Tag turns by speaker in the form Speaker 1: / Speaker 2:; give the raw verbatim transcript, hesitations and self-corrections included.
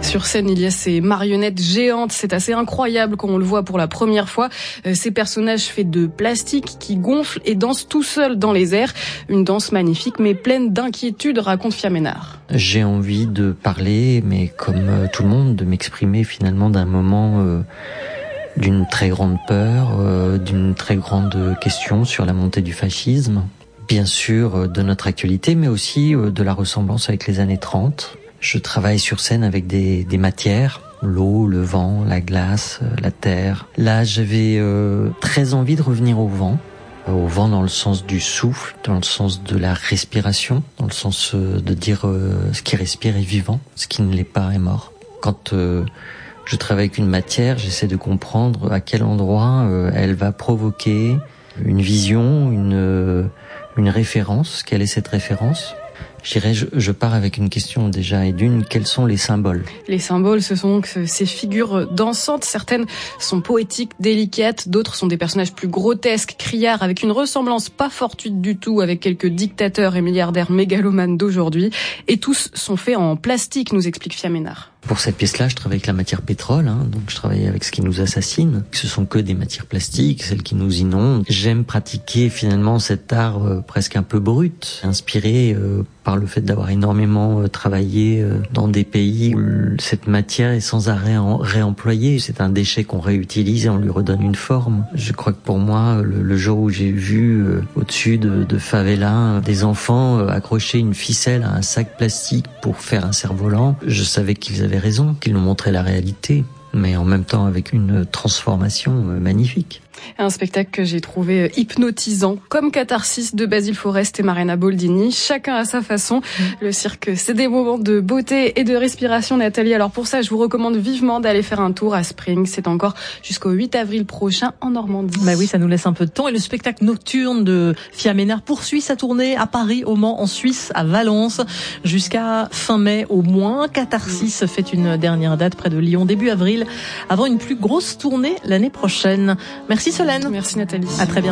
Speaker 1: Sur scène, il y a ces marionnettes géantes. C'est assez incroyable quand on le voit pour la première fois. Ces personnages faits de plastique qui gonflent et dansent tout seuls dans les airs. Une danse magnifique mais pleine d'inquiétude, raconte Fiaménard.
Speaker 2: J'ai envie de parler, mais comme tout le monde, de m'exprimer finalement d'un moment euh, d'une très grande peur, euh, d'une très grande question sur la montée du fascisme. Bien sûr de notre actualité, mais aussi de la ressemblance avec les années trente. Je travaille sur scène avec des, des matières, l'eau, le vent, la glace, la terre. Là, j'avais euh, très envie de revenir au vent. Au vent dans le sens du souffle, dans le sens de la respiration, dans le sens euh, de dire euh, ce qui respire est vivant, ce qui ne l'est pas est mort. Quand euh, je travaille avec une matière, j'essaie de comprendre à quel endroit euh, elle va provoquer une vision, une... Euh, une référence. Quelle est cette référence ? Je dirais, je, je pars avec une question déjà, et d'une, quels sont les symboles ?
Speaker 1: Les symboles, ce sont donc ces figures dansantes. Certaines sont poétiques, délicates, d'autres sont des personnages plus grotesques, criards, avec une ressemblance pas fortuite du tout avec quelques dictateurs et milliardaires mégalomanes d'aujourd'hui. Et tous sont faits en plastique, nous explique Fiaménard.
Speaker 2: Pour cette pièce-là, je travaille avec la matière pétrole, hein, donc je travaille avec ce qui nous assassine. Ce sont que des matières plastiques, celles qui nous inondent. J'aime pratiquer finalement cet art euh, presque un peu brut, inspiré euh, par le fait d'avoir énormément euh, travaillé euh, dans des pays où cette matière est sans arrêt en, réemployée. C'est un déchet qu'on réutilise et on lui redonne une forme. Je crois que pour moi, le, le jour où j'ai vu euh, au-dessus de, de favelas des enfants euh, accrocher une ficelle à un sac plastique pour faire un cerf-volant, je savais qu'ils avaient raison, qu'ils nous montraient la réalité, mais en même temps avec une transformation magnifique.
Speaker 1: Un spectacle que j'ai trouvé hypnotisant, comme Catharsis de Basile Forest et Marina Boldini, chacun à sa façon. Le cirque, c'est des moments de beauté et de respiration, Nathalie. Alors pour ça, je vous recommande vivement d'aller faire un tour à Spring. C'est encore jusqu'au huit avril prochain en Normandie.
Speaker 3: Bah oui, ça nous laisse un peu de temps. Et le spectacle nocturne de Fiaménard poursuit sa tournée à Paris, au Mans, en Suisse, à Valence, jusqu'à fin mai au moins. Catharsis fait une dernière date près de Lyon, début avril, avant une plus grosse tournée l'année prochaine. Merci Solène.
Speaker 1: Merci Nathalie.
Speaker 3: À très bientôt.